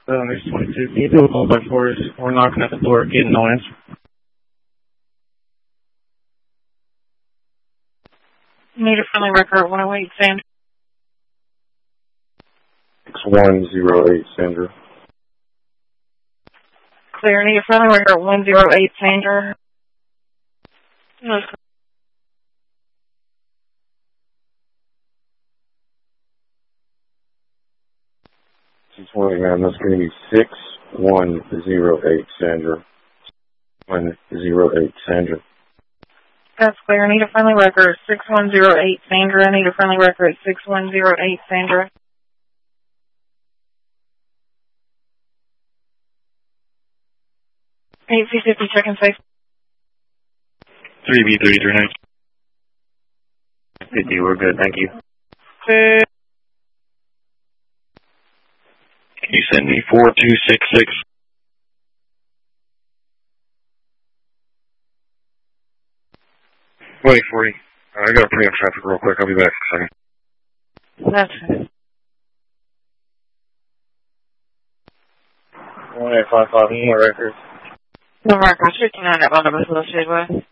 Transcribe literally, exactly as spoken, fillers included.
seven, there's twenty-two. Can you do a call by fours? We're knocking at the door, getting no answer. Need a friendly record one oh eight, Sandra. six one zero eight, Sandra. Clear. Need a friendly record one oh eight, Sandra. No, six one, ma'am, that's going to be six one zero eight, Sandra. one zero eight, Sandra. that's clear. Need a friendly record six one zero eight, Sandra. Need a friendly record six one zero eight, Sandra. eight C fifty, check and safe. three B thirty-three nine. fifty, we're good, thank you. Good. Can you send me four two six six? Wait, forty. Uh, I got to bring up traffic real quick. I'll be back in a second. That's it. one eight five five, more records. The record fifty-nine at Bonneville Associated with.